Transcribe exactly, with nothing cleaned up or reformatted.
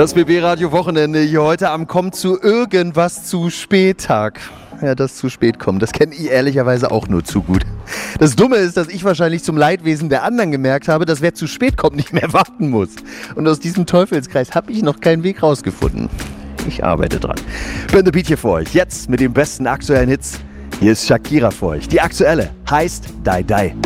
Das B B-Radio-Wochenende hier heute am Kommt zu irgendwas zu spät-Tag. Ja, das zu spät kommt, das kenne ich ehrlicherweise auch nur zu gut. Das Dumme ist, dass ich wahrscheinlich zum Leidwesen der anderen gemerkt habe, dass wer zu spät kommt, nicht mehr warten muss. Und aus diesem Teufelskreis habe ich noch keinen Weg rausgefunden. Ich arbeite dran. Burn the Beat hier für euch, jetzt mit den besten aktuellen Hits. Hier ist Shakira für euch. Die aktuelle heißt Die Die.